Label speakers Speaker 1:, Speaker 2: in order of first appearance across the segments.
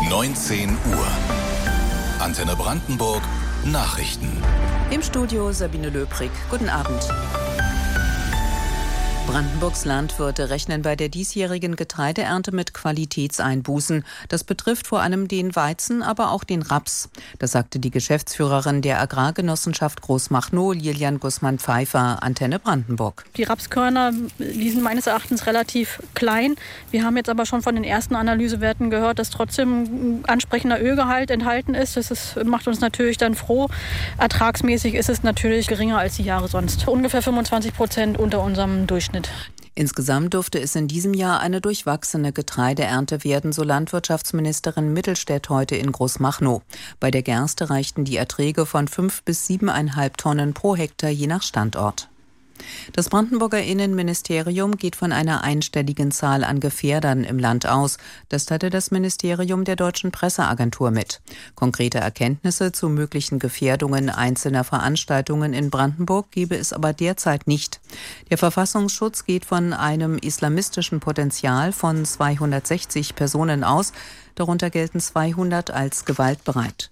Speaker 1: 19 Uhr. Antenne Brandenburg. Nachrichten.
Speaker 2: Im Studio Sabine Löbrig. Guten Abend. Brandenburgs Landwirte rechnen bei der diesjährigen Getreideernte mit Qualitätseinbußen. Das betrifft vor allem den Weizen, aber auch den Raps. Das sagte die Geschäftsführerin der Agrargenossenschaft Großmachnow, Lilian Gussmann-Pfeiffer, Antenne Brandenburg.
Speaker 3: Die Rapskörner, die sind meines Erachtens relativ klein. Wir haben jetzt aber schon von den ersten Analysewerten gehört, dass trotzdem ein ansprechender Ölgehalt enthalten ist. Macht uns natürlich dann froh. Ertragsmäßig ist es natürlich geringer als die Jahre sonst. Ungefähr 25% unter unserem Durchschnitt.
Speaker 2: Insgesamt dürfte es in diesem Jahr eine durchwachsene Getreideernte werden, so Landwirtschaftsministerin Mittelstädt heute in Großmachnow. Bei der Gerste reichten die Erträge von 5 bis 7,5 Tonnen pro Hektar je nach Standort. Das Brandenburger Innenministerium geht von einer einstelligen Zahl an Gefährdern im Land aus. Das teilte das Ministerium der Deutschen Presseagentur mit. Konkrete Erkenntnisse zu möglichen Gefährdungen einzelner Veranstaltungen in Brandenburg gebe es aber derzeit nicht. Der Verfassungsschutz geht von einem islamistischen Potenzial von 260 Personen aus. Darunter gelten 200 als gewaltbereit.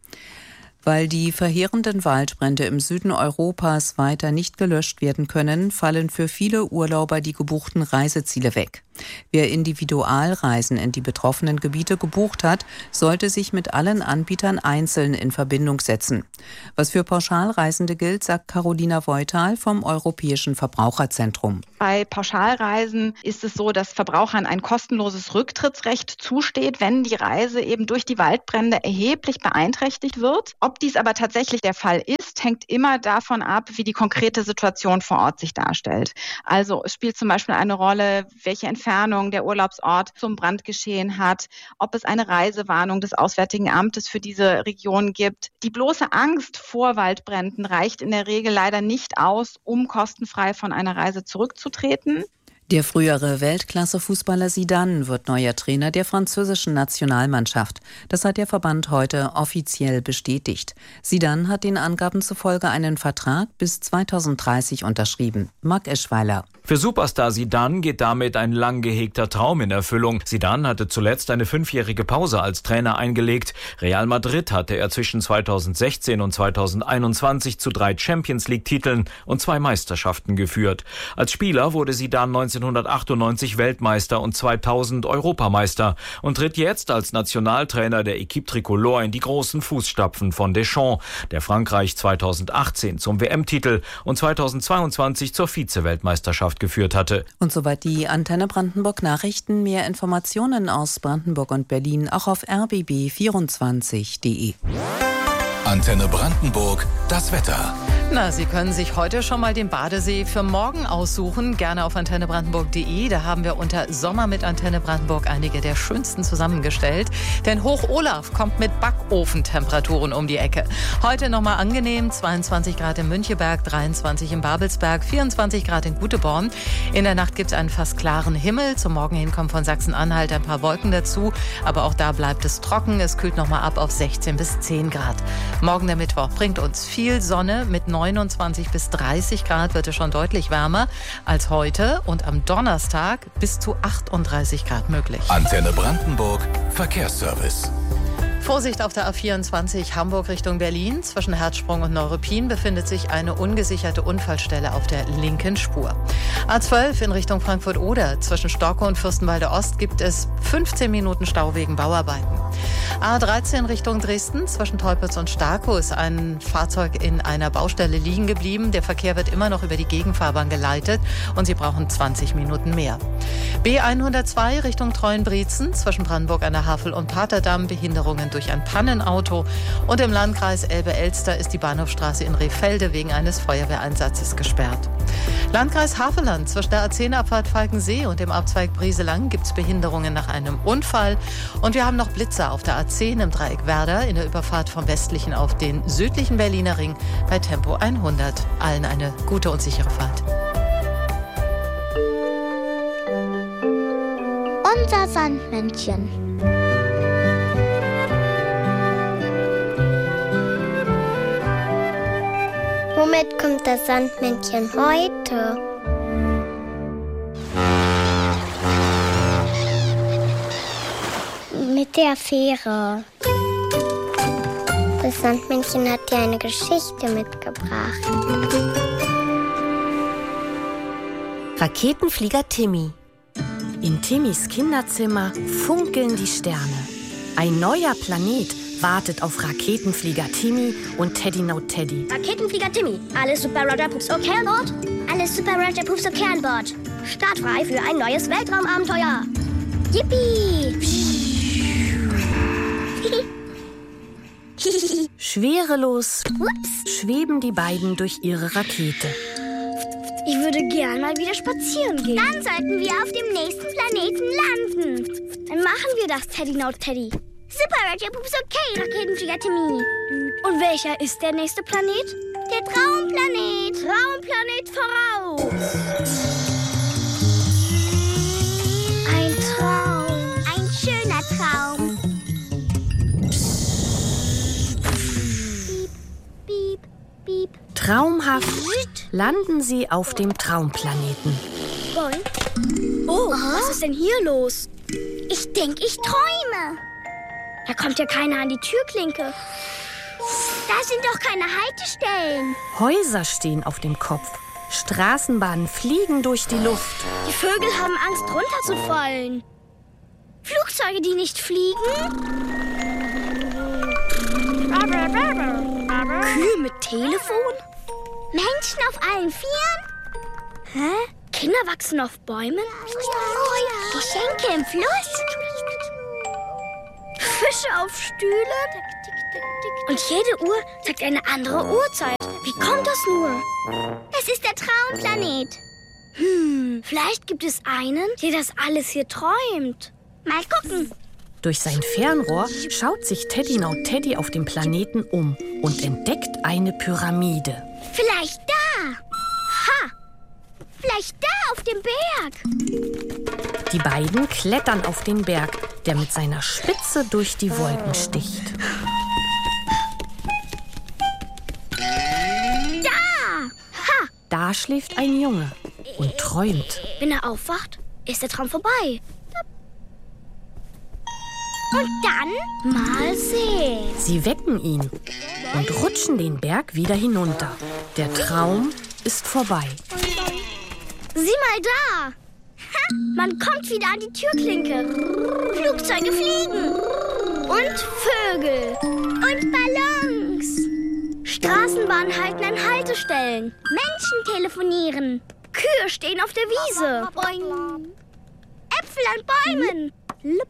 Speaker 2: Weil die verheerenden Waldbrände im Süden Europas weiter nicht gelöscht werden können, fallen für viele Urlauber die gebuchten Reiseziele weg. Wer Individualreisen in die betroffenen Gebiete gebucht hat, sollte sich mit allen Anbietern einzeln in Verbindung setzen. Was für Pauschalreisende gilt, sagt Carolina Voital vom Europäischen Verbraucherzentrum.
Speaker 4: Bei Pauschalreisen ist es so, dass Verbrauchern ein kostenloses Rücktrittsrecht zusteht, wenn die Reise eben durch die Waldbrände erheblich beeinträchtigt wird. Ob dies aber tatsächlich der Fall ist, hängt immer davon ab, wie die konkrete Situation vor Ort sich darstellt. Also es spielt zum Beispiel eine Rolle, welche Entfernung der Urlaubsort zum Brandgeschehen hat, ob es eine Reisewarnung des Auswärtigen Amtes für diese Region gibt. Die bloße Angst vor Waldbränden reicht in der Regel leider nicht aus, um kostenfrei von einer Reise zurückzutreten.
Speaker 2: Der frühere Weltklasse-Fußballer Zidane wird neuer Trainer der französischen Nationalmannschaft. Das hat der Verband heute offiziell bestätigt. Zidane hat den Angaben zufolge einen Vertrag bis 2030 unterschrieben. Marc Eschweiler.
Speaker 5: Für Superstar Zidane geht damit ein lang gehegter Traum in Erfüllung. Zidane hatte zuletzt eine 5-jährige Pause als Trainer eingelegt. Real Madrid hatte er zwischen 2016 und 2021 zu 3 Champions-League-Titeln und 2 Meisterschaften geführt. Als Spieler wurde Zidane 1998 Weltmeister und 2000 Europameister und tritt jetzt als Nationaltrainer der Équipe Tricolore in die großen Fußstapfen von Deschamps, der Frankreich 2018 zum WM-Titel und 2022 zur Vize-Weltmeisterschaft geführt hatte.
Speaker 2: Und soweit die Antenne Brandenburg Nachrichten. Mehr Informationen aus Brandenburg und Berlin auch auf rbb24.de.
Speaker 1: Antenne Brandenburg. Das Wetter.
Speaker 6: Na, Sie können sich heute schon mal den Badesee für morgen aussuchen. Gerne auf antennebrandenburg.de. Da haben wir unter Sommer mit Antenne Brandenburg einige der schönsten zusammengestellt. Denn Hoch Olaf kommt mit Backofentemperaturen um die Ecke. Heute nochmal angenehm. 22 Grad in Müncheberg, 23 in Babelsberg, 24 Grad in Guteborn. In der Nacht gibt es einen fast klaren Himmel. Zum Morgen hin kommen von Sachsen-Anhalt ein paar Wolken dazu. Aber auch da bleibt es trocken. Es kühlt nochmal ab auf 16 bis 10 Grad. Morgen der Mittwoch bringt uns viel Sonne. Mit 29 bis 30 Grad wird es schon deutlich wärmer als heute und am Donnerstag bis zu 38 Grad möglich.
Speaker 1: Antenne Brandenburg Verkehrsservice.
Speaker 6: Vorsicht auf der A24 Hamburg Richtung Berlin. Zwischen Herzsprung und Neuruppin befindet sich eine ungesicherte Unfallstelle auf der linken Spur. A12 in Richtung Frankfurt-Oder. Zwischen Stocke und Fürstenwalde Ost gibt es 15 Minuten Stau wegen Bauarbeiten. A13 Richtung Dresden. Zwischen Teupitz und Starkow ist ein Fahrzeug in einer Baustelle liegen geblieben. Der Verkehr wird immer noch über die Gegenfahrbahn geleitet und Sie brauchen 20 Minuten mehr. B102 Richtung Treuenbrietzen. Zwischen Brandenburg an der Havel und Paterdamm Behinderungen durch ein Pannenauto. Und im Landkreis Elbe-Elster ist die Bahnhofstraße in Rehfelde wegen eines Feuerwehreinsatzes gesperrt. Landkreis Havelland. Zwischen der A10-Abfahrt Falkensee und dem Abzweig Brieselang gibt es Behinderungen nach einem Unfall. Und wir haben noch Blitzer auf der A10 im Dreieck Werder in der Überfahrt vom westlichen auf den südlichen Berliner Ring bei Tempo 100. Allen eine gute und sichere Fahrt.
Speaker 7: Unser Sandmännchen. Womit kommt das Sandmännchen heute? mit der Fähre. Das Sandmännchen hat dir eine Geschichte mitgebracht.
Speaker 8: Raketenflieger Timmy. In Timmys Kinderzimmer funkeln die Sterne. Ein neuer Planet wartet auf Raketenflieger Timmy und Teddy No Teddy.
Speaker 7: Raketenflieger Timmy, alles Super Roger Pups okay an Bord? Alles Super Roger Pups okay an Bord. Startfrei für ein neues Weltraumabenteuer. Yippie!
Speaker 8: Schwerelos schweben die beiden durch ihre Rakete.
Speaker 7: Ich würde gern mal wieder spazieren gehen. Dann sollten wir auf dem nächsten Planeten landen. Dann machen wir das, Teddy No Teddy. Super Roger Pups okay, Raketenflieger Timmy. Und welcher ist der nächste Planet? Der Traumplanet. Traumplanet voraus. Ein Traum. Ein schöner Traum. Piep, piep, piep.
Speaker 8: Traumhaft landen sie auf dem Traumplaneten.
Speaker 7: Boing. Oh, was ist denn hier los? Ich denke, ich träume. Da kommt ja keiner an die Türklinke. Da sind doch keine Haltestellen.
Speaker 8: Häuser stehen auf dem Kopf. Straßenbahnen fliegen durch die Luft.
Speaker 7: Die Vögel haben Angst, runterzufallen. Flugzeuge, die nicht fliegen. Kühe mit Telefon. Menschen auf allen Vieren. Hä? Kinder wachsen auf Bäumen. Geschenke im Fluss. Fische auf Stühlen. Und jede Uhr sagt eine andere Uhrzeit. Wie kommt das nur? Es ist der Traumplanet. Vielleicht gibt es einen, der das alles hier träumt. Mal gucken.
Speaker 8: Durch sein Fernrohr schaut sich Teddy No Teddy auf dem Planeten um und entdeckt eine Pyramide.
Speaker 7: Vielleicht da. Ha! Vielleicht da auf dem Berg.
Speaker 8: Die beiden klettern auf den Berg, der mit seiner Spitze durch die Wolken sticht.
Speaker 7: Da! Ha!
Speaker 8: Da schläft ein Junge und träumt.
Speaker 7: Wenn er aufwacht, ist der Traum vorbei. Und dann mal sehen.
Speaker 8: Sie wecken ihn und rutschen den Berg wieder hinunter. Der Traum ist vorbei.
Speaker 7: Sieh mal da. Ha, man kommt wieder an die Türklinke. Flugzeuge fliegen. Und Vögel. Und Ballons. Straßenbahnen halten an Haltestellen. Menschen telefonieren. Kühe stehen auf der Wiese. Boing. Äpfel an Bäumen. Lup.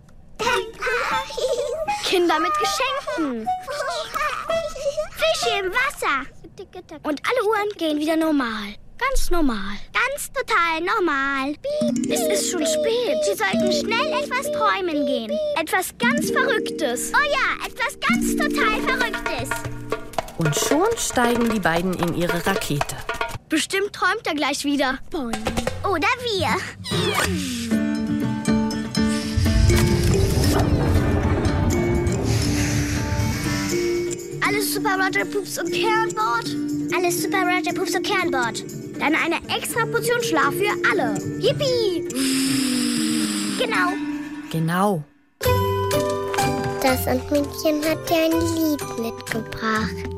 Speaker 7: Kinder mit Geschenken. Fische im Wasser. Und alle Uhren gehen wieder normal. Ganz normal. Ganz total normal. Es ist schon spät. Sie sollten schnell etwas träumen gehen. Etwas ganz Verrücktes. Oh ja, etwas ganz total Verrücktes.
Speaker 8: Und schon steigen die beiden in ihre Rakete.
Speaker 7: Bestimmt träumt er gleich wieder. Oder wir. Alles Super Roger Pups okay an Bord? Alles Super Roger Pups okay an Bord. Dann eine extra Portion Schlaf für alle. Yippie! Genau.
Speaker 8: Genau.
Speaker 7: Das Sandmännchen hat dir ein Lied mitgebracht.